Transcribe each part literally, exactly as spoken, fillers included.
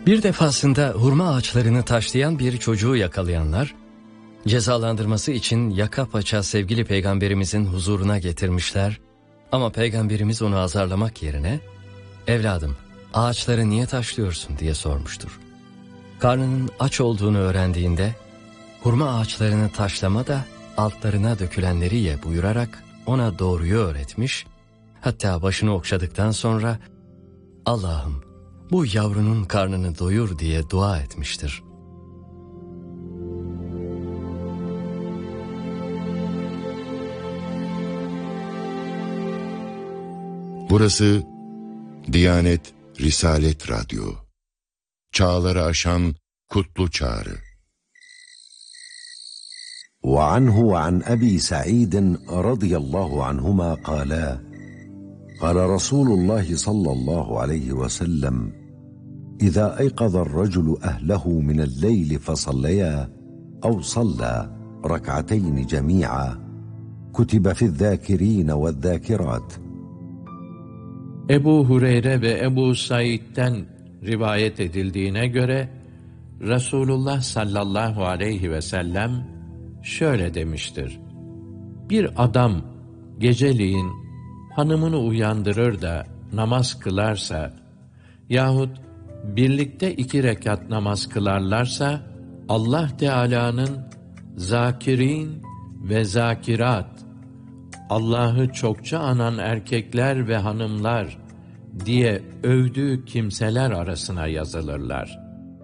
Bir defasında hurma ağaçlarını taşlayan bir çocuğu yakalayanlar, cezalandırması için yaka paça sevgili peygamberimizin huzuruna getirmişler. Ama peygamberimiz onu azarlamak yerine, "Evladım, ağaçları niye taşlıyorsun?" diye sormuştur. Karnının aç olduğunu öğrendiğinde, hurma ağaçlarını taşlama da altlarına dökülenleri ye buyurarak ona doğruyu öğretmiş, hatta başını okşadıktan sonra, "Allah'ım, bu yavrunun karnını doyur" diye dua etmiştir. Burası Diyanet Risalet Radyo. Çağları aşan kutlu çağrı. وعنه وعن أبي سعيد رضي الله عنهما قالا قال رسول الله صلى الله عليه وسلم إذا أيقظ الرجل أهله من الليل فصليا أو صلى ركعتين جميعا كتب في الذاكرين والذاكرات. Ebu Hureyre ve Ebu Said'den rivayet edildiğine göre Resulullah sallallahu aleyhi ve sellem şöyle demiştir: Bir adam geceliğin hanımını uyandırır da namaz kılarsa yahut birlikte iki rekat namaz kılarlarsa, Allah Teala'nın zakirin ve zakirat, Allah'ı çokça anan erkekler ve hanımlar diye övdüğü kimseler arasına yazılırlar.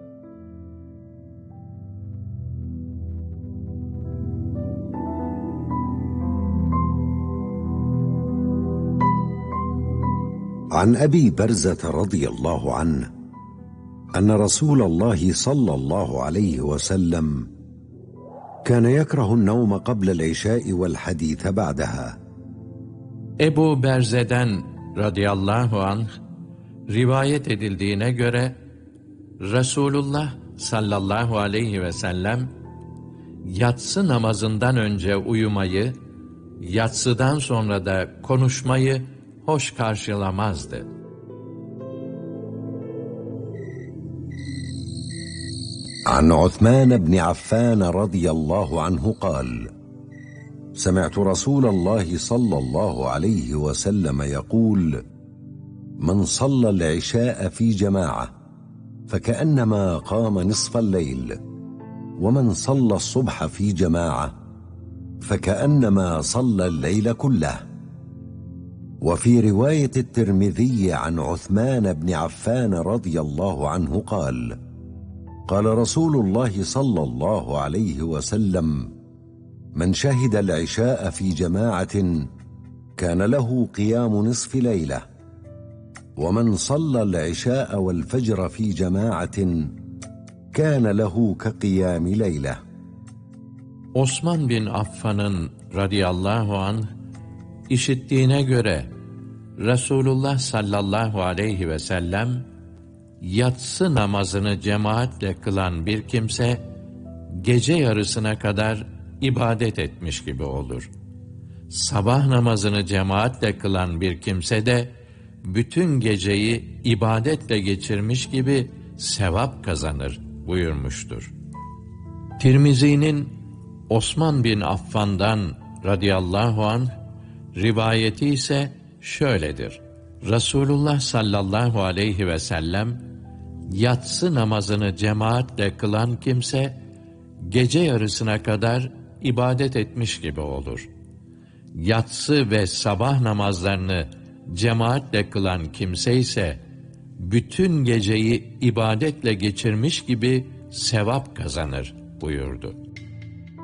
عن أبي برزة رضي الله عنه أن رسول الله صلى الله عليه وسلم كان يكره النوم قبل العشاء والحديث بعدها. Ebu Berze'den radıyallahu anh rivayet edildiğine göre Resulullah sallallahu aleyhi ve sellem yatsı namazından önce uyumayı, yatsıdan sonra da konuşmayı hoş karşılamazdı. عن عثمان بن عفان رضي الله عنه قال سمعت رسول الله صلى الله عليه وسلم يقول من صلى العشاء في جماعة فكأنما قام نصف الليل ومن صلى الصبح في جماعة فكأنما صلى الليل كله. وفي رواية الترمذي عن عثمان بن عفان رضي الله عنه قال قال رسول الله صلى الله عليه وسلم من شهد العشاء في جماعة كان له قيام نصف ليلة ومن صلى العشاء والفجر في جماعة كان له كقيام ليلة. Osman bin Affan'ın radıyallahu anh işittiğine göre Resulullah sallallahu aleyhi ve sellem yatsı namazını cemaatle kılan bir kimse gece yarısına kadar ibadet etmiş gibi olur. Sabah namazını cemaatle kılan bir kimse de bütün geceyi ibadetle geçirmiş gibi sevap kazanır buyurmuştur. Tirmizi'nin Osman bin Affan'dan radıyallahu anh rivayeti ise şöyledir: Resulullah sallallahu aleyhi ve sellem yatsı namazını cemaatle kılan kimse gece yarısına kadar ibadet etmiş gibi olur. Yatsı ve sabah namazlarını cemaatle kılan kimse ise bütün geceyi ibadetle geçirmiş gibi sevap kazanır buyurdu.